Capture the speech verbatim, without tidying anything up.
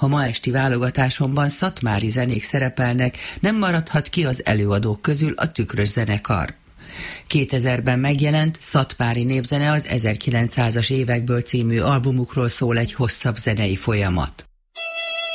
Ha ma esti válogatásomban szatmári zenék szerepelnek, nem maradhat ki az előadók közül a Tükrös zenekar. kétezerben megjelent Szatmári népzene az ezerkilencszázas évekből című albumukról szól egy hosszabb zenei folyamat.